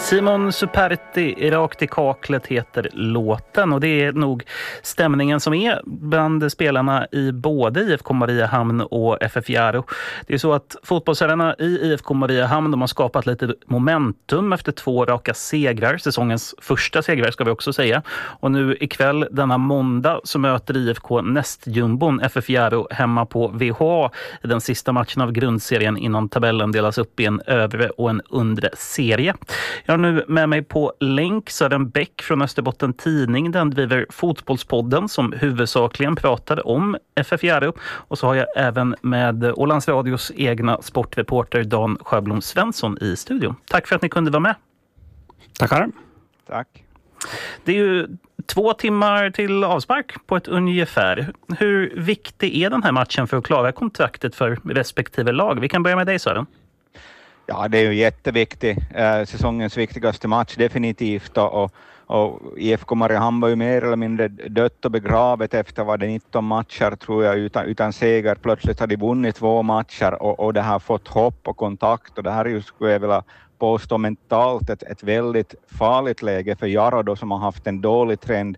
Simon Superti, Rakt i kaklet heter låten, och det är nog stämningen som är bland spelarna i både IFK Mariehamn och FF Jaro. Det är så att fotbollsherrarna i IFK Mariehamn, de har skapat lite momentum efter 2 raka segrar, säsongens första segrar ska vi också säga. Och nu ikväll denna måndag så möter IFK nästjumbon FF Jaro hemma på VHA i den sista matchen av grundserien innan tabellen delas upp i en övre och en undre serie. Jag har nu med mig på länk Sören Bäck från Österbotten Tidning. Den driver Fotbollspodden som huvudsakligen pratar om FF Jaro. Och så har jag även med Ålands Radios egna sportreporter Dan Sjöblom Svensson i studion. Tack för att ni kunde vara med. Tackar. Tack. Det är ju 2 timmar till avspark på ett ungefär. Hur viktig är den här matchen för att klara kontraktet för respektive lag? Vi kan börja med dig, Sören. Ja, det är ju jätteviktig. Säsongens viktigaste match definitivt. Och IFK Mariehamn var ju mer eller mindre dött och begravet efter 19 matcher tror jag utan seger. Plötsligt har de vunnit 2 matcher och det har fått hopp och kontakt. Och det här är ju, skulle jag vilja påstå, mentalt ett väldigt farligt läge för Jaro då, som har haft en dålig trend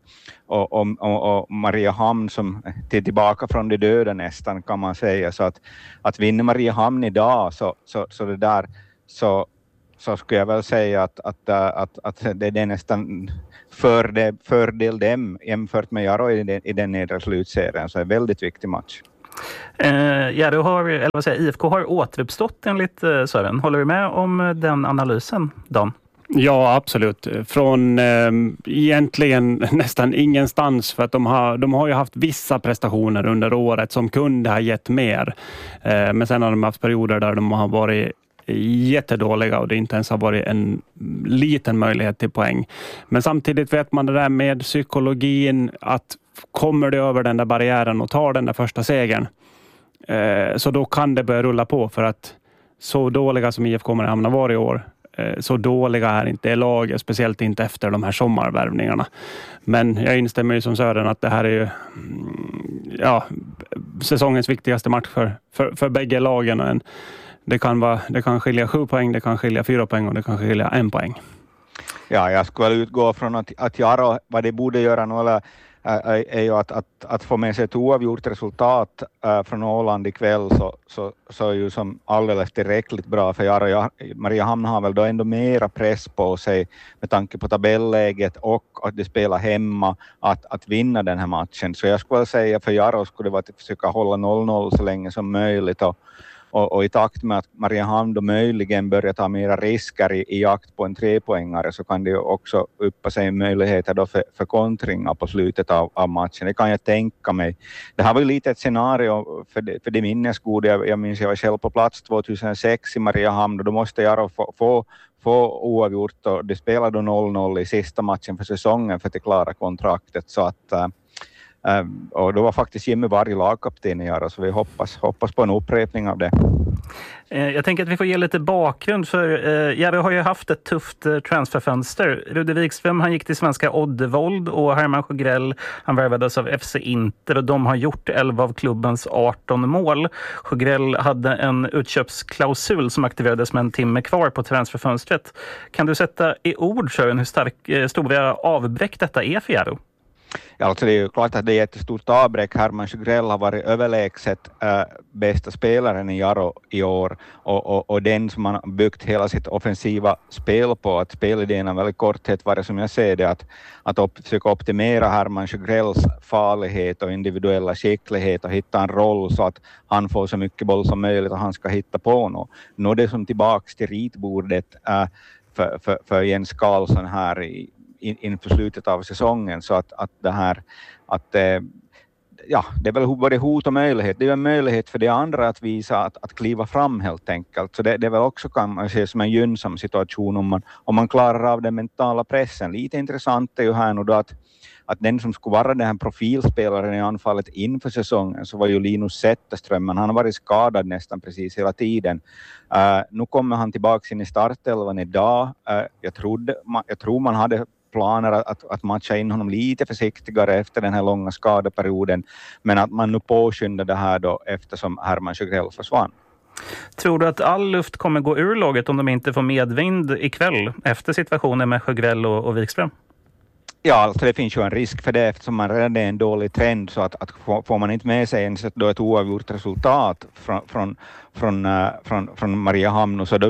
och Mariehamn som är tillbaka från de döda nästan, kan man säga. Så att vinna Mariehamn idag så det där så skulle jag väl säga att det är nästan fördel dem jämfört med Jaro i den nedre slutserien. Så det är en väldigt viktig match. Jaro har, eller vad säger, IFK har återuppstått enligt Sören. Håller du med om den analysen, Dan? Ja, absolut. Från egentligen nästan ingenstans, för att de har ju haft vissa prestationer under året som kunde ha gett mer. Men sen har de haft perioder där de har varit jättedåliga och det inte ens har varit en liten möjlighet till poäng. Men samtidigt vet man det där med psykologin, att kommer det över den där barriären och tar den där första segern, så då kan det börja rulla på, för att så dåliga som IFK Mariehamn har varit i år, så dåliga är inte laget, speciellt inte efter de här sommarvärvningarna. Men jag instämmer ju som Sören att det här är ju säsongens viktigaste match för bägge lagen. Det kan skilja 7 poäng, det kan skilja 4 poäng och det kan skilja 1 poäng. Ja, jag skulle utgå från att Jaro, vad det borde göra nu är ju att få med sig ett oavgjort resultat från Åland ikväll, så är ju som alldeles tillräckligt bra för Jaro. Mariehamn har väl då ändå mera press på sig med tanke på tabelläget och att de spelar hemma att vinna den här matchen. Så jag skulle säga för Jaro skulle det vara att försöka hålla 0-0 så länge som möjligt och i takt med att Mariehamn då möjligen börjar ta mera risker i jakt på en 3-poängare, så kan det ju också uppa sig möjligheter då för kontringar på slutet av matchen. Det kan jag tänka mig. Det här var ju lite ett scenario för det minnesgoda. Jag minns jag var själv på plats 2006 i Mariehamn, och då måste jag få oavgjort, och det spelade då 0-0 i sista matchen för säsongen för att klara kontraktet. Så att och då var faktiskt Jimmy Varg lagkapten i Jaro, så vi hoppas på en upprepning av det. Jag tänker att vi får ge lite bakgrund, för Jaro har ju haft ett tufft transferfönster. Rudde Wikström, han gick till svenska Oddevold, och Herman Sjögrell, han värvades av FC Inter, och de har gjort 11 av klubbens 18 mål. Sjögrell hade en utköpsklausul som aktiverades med en timme kvar på transferfönstret. Kan du sätta i ord, Sören, hur stora avbräck detta är för Jaro? Ja, alltså det är ju klart att det är ett stort avbräck. Herman Sjögrell har varit överlägset bästa spelaren i Jaro i år, och den som man byggt hela sitt offensiva spel på, att spelidén är väldigt korthet var det som jag ser det, att försöka optimera Herman Sjögrells farlighet och individuella skicklighet och hitta en roll så att han får så mycket boll som möjligt och han ska hitta på något. Nu är det som tillbaks till ritbordet för Jens Karlsson här inför slutet av säsongen, så att det här det är väl både hot och möjlighet. Det är en möjlighet för de andra att visa att kliva fram helt enkelt. Så det är väl också, kan man se, som en gynnsam situation om man klarar av den mentala pressen. Lite intressant är ju här nu då att den som skulle vara den här profilspelaren i anfallet inför säsongen, så var ju Linus Zetterström, men han har varit skadad nästan precis hela tiden. Nu kommer han tillbaka in i startelvan idag. Jag tror man hade planer att matcha in honom lite försiktigare efter den här långa skadeperioden, men att man nu påskyndar det här då eftersom Herman Sjögrell försvann. Tror du att all luft kommer gå ur laget om de inte får medvind ikväll efter situationen med Sjögrell och Wikström? Ja, alltså det finns ju en risk för det eftersom man redan är en dålig trend, så att får man inte med sig ens ett oavgjort resultat från Mariehamn, så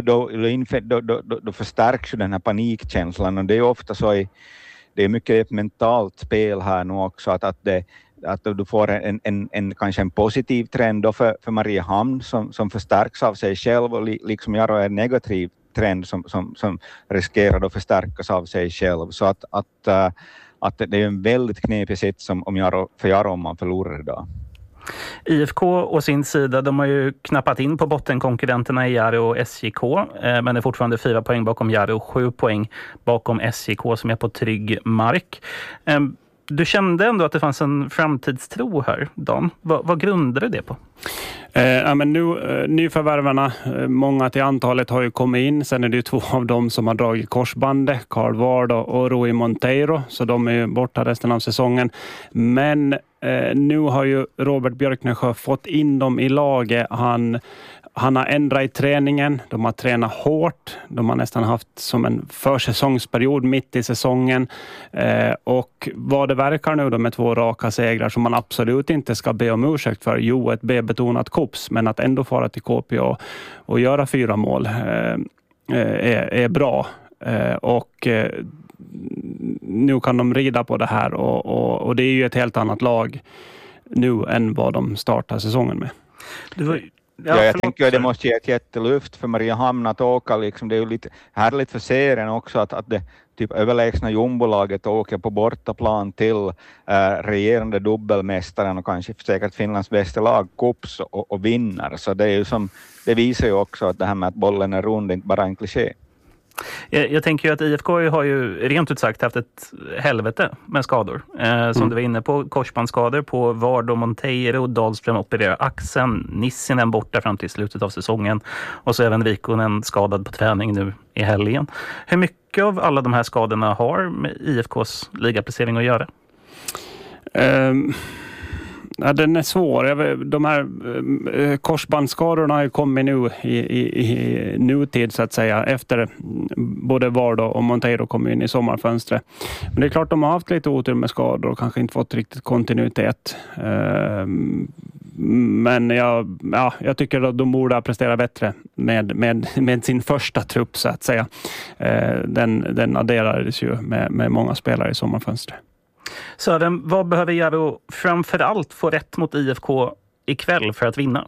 då förstärks ju den här panikkänslan, och det är ofta så det är mycket ett mentalt spel här nu också, att du får en kanske en positiv trend då för Mariehamn som förstärks av sig själv, och liksom Jaro är en negativ trend som riskerar att förstärkas av sig själv. Så att det är en väldigt knepig sätt för Jaro om man förlorar idag. IFK och sin sida, de har ju knappat in på bottenkonkurrenterna i Jaro och SJK, men det är fortfarande 4 poäng bakom Jaro och 7 poäng bakom SJK som är på trygg mark. Du kände ändå att det fanns en framtidstro här, Dan. Vad grundar du det på? Men nu, nyförvärvarna, många till antalet har ju kommit in. Sen är det ju 2 av dem som har dragit korsbandet, Carl Ward och Rui Monteiro. Så de är ju borta resten av säsongen. Men nu har ju Robert Björknesjö fått in dem i laget. Han har ändrat i träningen, de har tränat hårt, de har nästan haft som en försäsongsperiod mitt i säsongen, och vad det verkar nu då med 2 raka segrar som man absolut inte ska be om ursäkt för, ett B-betonat kops, men att ändå fara till KP och göra 4 mål är bra, och nu kan de rida på det här, och det är ju ett helt annat lag nu än vad de startar säsongen med. Jag tänker att det måste ge ett jätteluft för Mariehamn att åka. Liksom, det är ju lite härligt för serien också att det typ överlägsna jumbolaget åker på bortaplan till regerande dubbelmästaren och kanske säkert Finlands bästa lag Kups och vinner. Så det är ju det visar ju också att det här med att bollen är rund inte bara en kliché. Jag tänker ju att IFK har ju rent ut sagt haft ett helvete med skador. Som du var inne på, korsbandsskador på Ward och Monteiro, Dahlström opererar axeln, Nissinen borta fram till slutet av säsongen, och så även Vikkonen skadad på träning nu i helgen. Hur mycket av alla de här skadorna har med IFKs ligaplacering att göra? Ja, den är svår. De här korsbandsskadorna har ju kommit nu i nutid så att säga, efter både Ward och Monteiro kom in i sommarfönstret. Men det är klart de har haft lite otur med skador och kanske inte fått riktigt kontinuitet. Men jag tycker att de borde prestera bättre med sin första trupp så att säga. Den adderades ju med många spelare i sommarfönstret. Sören, vad behöver Jaro framförallt få rätt mot IFK ikväll för att vinna?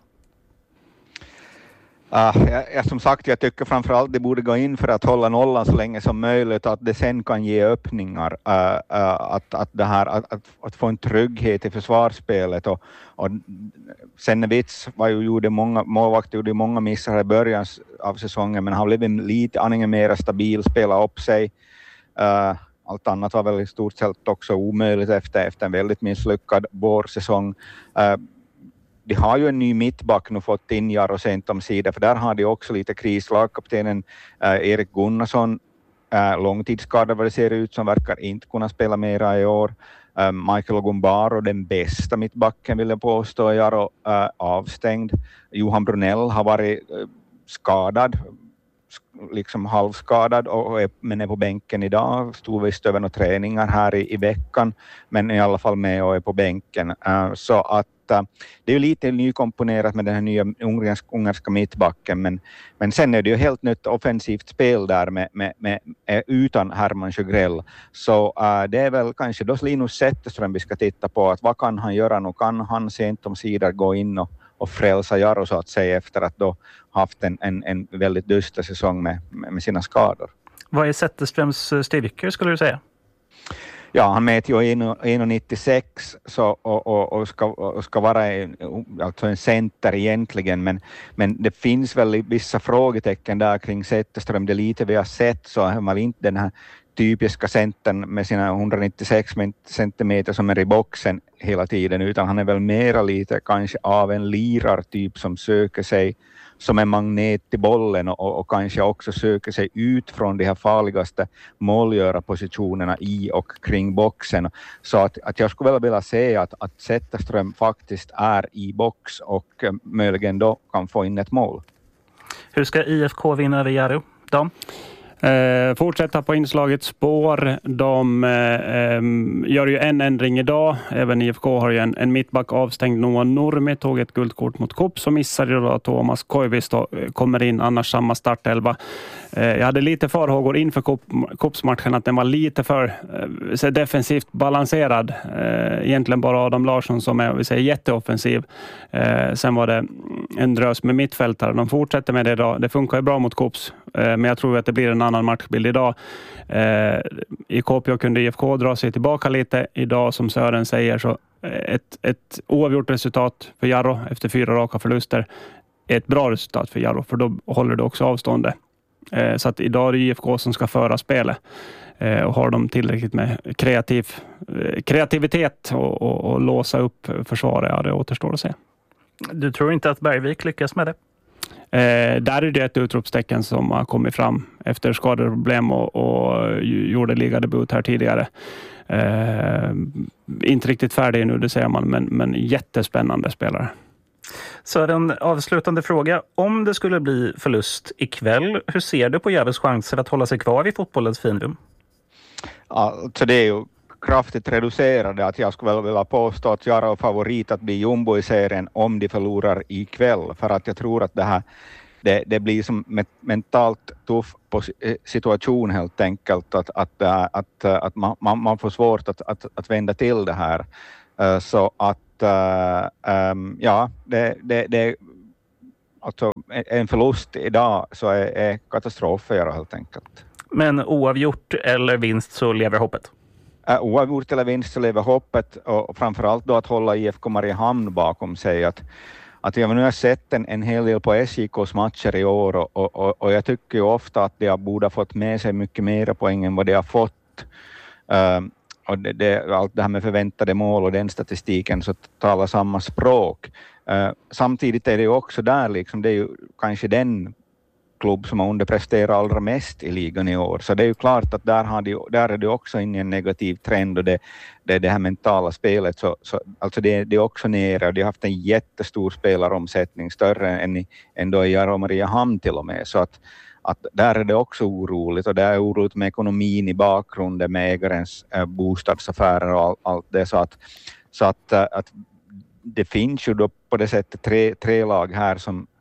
Som sagt, jag tycker framförallt det borde gå in för att hålla nollan så länge som möjligt, att det sen kan ge öppningar, att få en trygghet i försvarsspelet, och Sennevits målvakt gjorde många missar i början av säsongen, men han blev lite aningen mer stabil, spela upp sig. Allt annat var väl i stort sett också omöjligt efter en väldigt misslyckad vårsäsong. De har ju en ny mittback nu fått in Jaro sent om sida, för där har de också lite kris. Lagkaptenen Erik Gunnarsson, långtidsskadad vad det ser ut som, verkar inte kunna spela mera i år. Michael Gumbaro, den bästa mittbacken vill jag påstå, Jaro avstängd. Johan Brunell har varit skadad, liksom halvskadad, men är på bänken idag. Stod visst över några träningar här i veckan, men i alla fall med och är på bänken. Så att det är ju lite nykomponerat med den här nya ungerska mittbacken, men sen är det ju helt nytt offensivt spel där med utan Herman Sjögrell. Så det är väl kanske då Linus Zetterström vi ska titta på, att vad kan han göra nu? Kan han sent om sidor gå in och frälsa Jaro så att säga, efter att då haft en väldigt dyster säsong med sina skador. Vad är Zetterströms styrkor skulle du säga? Ja, han mäter ju 1,96 och ska vara alltså en center egentligen, men det finns väl vissa frågetecken där kring Zetterström. Det lite vi har sett så är man inte den här typiska centern med sina 196 centimeter som är i boxen hela tiden, utan han är väl mera lite kanske av en lirartyp som söker sig som en magnet till bollen och kanske också söker sig ut från de här farligaste målgörarpositionerna i och kring boxen. Så att jag skulle vilja säga att Zetterström faktiskt är i box och möjligen då kan få in ett mål. Hur ska IFK vinna över Jaro? Dan? Fortsätta på inslagets spår. De gör ju en ändring idag. Även IFK har ju en mittback avstängd. Noah Nurmi tog ett guldkort mot Kopp, som missade då Thomas Koivisto kommer in, annars samma startelva. Jag hade lite farhågor inför Kopps-matchen att den var lite för defensivt balanserad. Egentligen bara Adam Larsson som är, vi säger, jätteoffensiv. Sen var det en drös med mittfältare. De fortsätter med det idag. Det funkar ju bra mot Kopps. Men jag tror att det blir en annan matchbild idag. I KPO kunde IFK dra sig tillbaka lite. Idag, som Sören säger, så ett oavgjort resultat för Jaro efter 4 raka förluster är ett bra resultat för Jaro, för då håller det också avståndet. Så att idag är det IFK som ska föra spelet. Och har de tillräckligt med kreativitet och låsa upp försvaret, ja, det återstår att se. Du tror inte att Bergvik lyckas med det? Där är det ett utropstecken som har kommit fram efter skadeproblem och gjorde ligadebut här tidigare. Inte riktigt färdig nu, det säger man, men jättespännande spelare. Så en avslutande fråga. Om det skulle bli förlust ikväll, hur ser du på Jaros chanser att hålla sig kvar i fotbollens finrum? Alltså det är ju kraftigt reducerade. Att jag skulle vilja påstå att Jaro är favorit att bli jumbo i serien om de förlorar ikväll. För att jag tror att det blir som mentalt tuff situation helt enkelt. Att man får svårt att vända till det här. Så att ja, det alltså en förlust idag så är katastrof för Jaro helt enkelt. Men oavgjort eller vinst så lever hoppet? Oavgjort eller vinst så lever hoppet, och framförallt då att hålla IFK Mariehamn bakom sig. Att jag nu har sett en hel del på SJKs matcher i år och jag tycker ju ofta att de borde ha fått med sig mycket mer poäng än vad de har fått. Och allt det här med förväntade mål och den statistiken så talar samma språk. Samtidigt är det ju också där liksom, det är ju kanske den klubb som har underpresterat allra mest i ligan i år. Så det är ju klart att där är det också in i en negativ trend, och det här mentala spelet så alltså det är också nere, och de har haft en jättestor spelaromsättning, större än då i Jaro och Mariehamn till och med. Så att där är det också oroligt, och det är oroligt med ekonomin i bakgrunden, med ägarens bostadsaffärer och allt det. Så att det finns ju då på det sättet tre lag här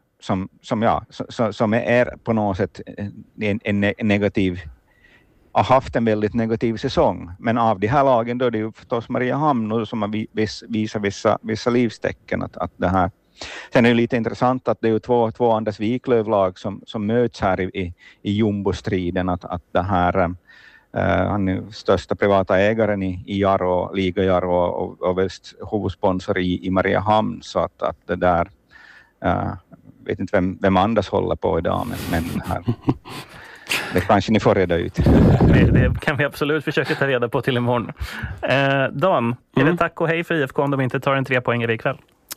som är på något sätt en negativ, har haft en väldigt negativ säsong. Men av de här lagen då är det ju förstås Mariehamn som har visat vissa livstecken att det här. Sen är det lite intressant att det är ju två Anders Wiklöv-lag som möts här i jumbo-striden, att det här han är största privata ägaren i Jaro, Liga Jaro och väst huvudsponsor i Mariehamn, så att det där vet inte vem Anders håller på idag, men här, det kanske ni får reda ut. Det kan vi absolut försöka ta reda på till imorgon. Dan, är det tack och hej för IFK om de inte tar en 3-poängare ikväll?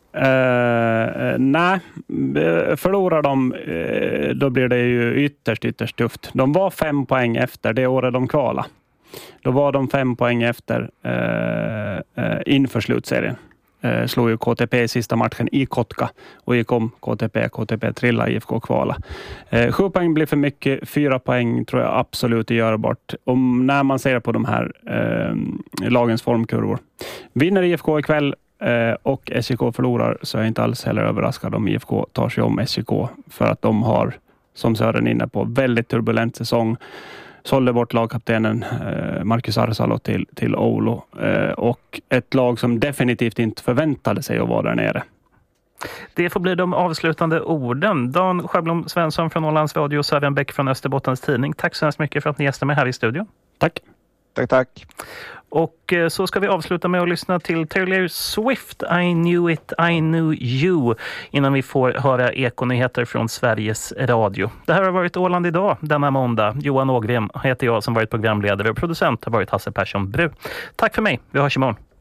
Nej, förlorar de då blir det ju ytterst tufft. De var 5 poäng efter det året de kvala. Då var de 5 poäng efter inför slutserien. Slog ju KTP i sista matchen i Kotka och gick om KTP trilla IFK kvala. 7 poäng blir för mycket, 4 poäng tror jag absolut är görbart när man ser på de här lagens formkurvor. Vinner IFK ikväll och SJK förlorar, så är jag inte alls heller överraskad om IFK tar sig om SJK, för att de har, som Sören inne på, väldigt turbulent säsong. Sålde bort lagkaptenen Marcus Arsalo till Oulu, och ett lag som definitivt inte förväntade sig att vara där nere. Det får bli de avslutande orden. Dan Sjöblom Svensson från Ålands Radio och Sören Bäck från Österbottens Tidning. Tack så hemskt mycket för att ni gästade mig här i studion. Tack. Tack. Och så ska vi avsluta med att lyssna till Taylor Swift, I Knew It, I Knew You, innan vi får höra ekonyheter från Sveriges Radio. Det här har varit Åland idag denna måndag. Johan Ågren heter jag som varit programledare, och producent har varit Hasse Persson Bru. Tack för mig, vi hörs imorgon.